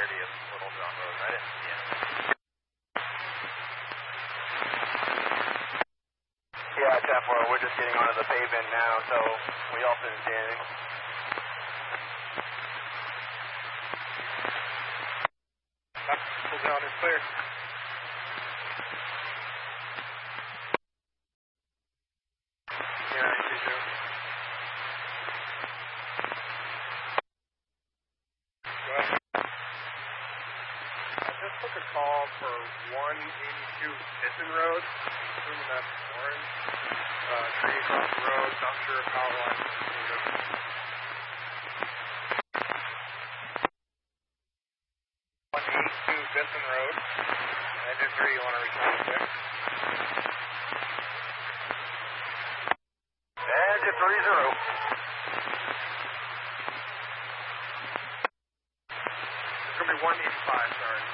entirety of Little John Road. I didn't see anything. Yeah, 10-4, we're just getting onto the pavement now, so we also didn't see anything. Pull down is clear. Yeah, I see you. Go ahead. I just took a call for 182 Kitchen Road. Assuming that's orange. Tree across the road, not sure if power line is needed. 182 Benson Road. Engine 3, you want to return quick? Engine 30. It's going to be 185, sorry.